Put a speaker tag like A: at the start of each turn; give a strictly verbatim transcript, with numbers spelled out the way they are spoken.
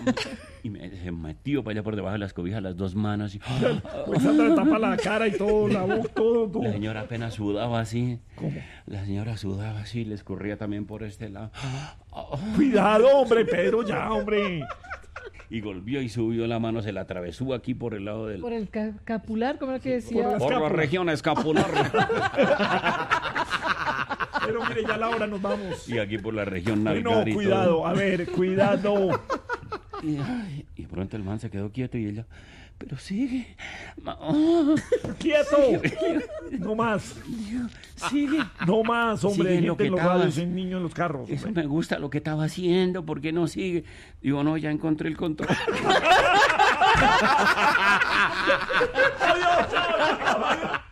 A: Y me, se metió para allá por debajo de las cobijas las dos manos. Y,
B: Pues anda, le tapa la cara y todo, la boca, todo, todo.
A: la señora apenas sudaba así.
B: ¿Cómo?
A: La señora sudaba así, le escurría también por este lado.
B: Cuidado, hombre, Pedro, ya, hombre.
A: Y golpeó y subió la mano, se la atravesó aquí por el lado del...
C: Por el ca- capular, ¿cómo era que decía?
B: por la
A: Por la
B: escápula.
A: región escapular.
B: Pero mire, ya a la hora nos vamos.
A: Y aquí por la región
B: No,
A: nalgar y
B: cuidado,
A: todo.
B: a ver, cuidado.
A: Y, ay, y pronto el man se quedó quieto y ella... Pero sigue. Ma- oh,
B: ¡Quieto! No más,
A: sigue.
B: no más, hombre.
A: Sigue
B: Hay
A: lo
B: gente
A: que
B: en los
A: estabas.
B: radios, hay niños en los carros.
A: Eso
B: hombre.
A: me gusta lo que estaba haciendo. ¿Por qué no sigue? Digo, no, ya encontré el control.
B: Adiós, chao, chao, adiós.